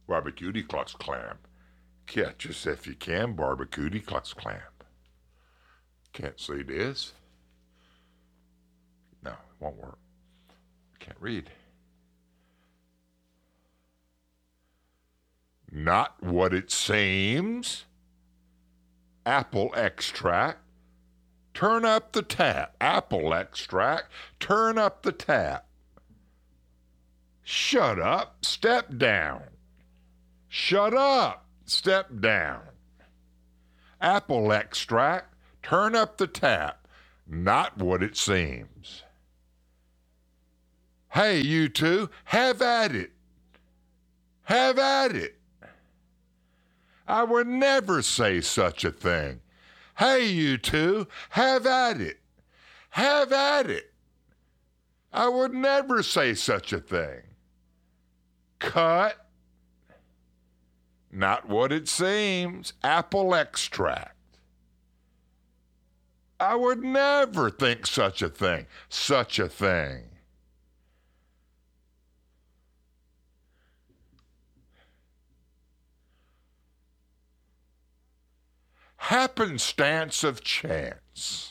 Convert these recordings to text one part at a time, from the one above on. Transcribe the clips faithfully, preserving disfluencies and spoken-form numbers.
Barbecue Klux Klan. Catch us if you can, Barbecue Klux Klan. Can't see this. No, it won't work. Can't read. Not what it seems. Apple extract. Turn up the tap. Apple extract. Turn up the tap. Shut up. Step down. Shut up. Step down. Apple extract. Turn up the tap. Not what it seems. Hey, you two, have at it. Have at it. I would never say such a thing. Hey, you two, have at it. Have at it. I would never say such a thing. Cut. Not what it seems. Apple extract. I would never think such a thing. Such a thing. Happenstance of chance.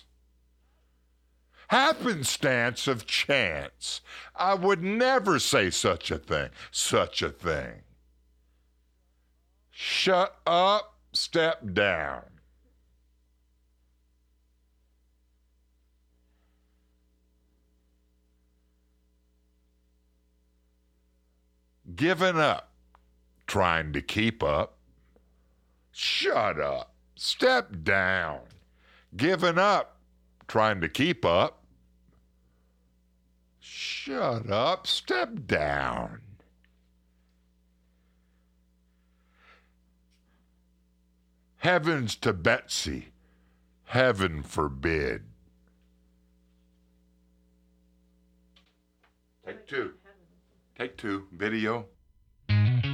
Happenstance of chance. I would never say such a thing. Such a thing. Shut up, step down. Given up, trying to keep up. Shut up. Step down. Giving up, trying to keep up. Shut up. Step down. Heavens to Betsy. Heaven forbid. Take two. Take two. Video.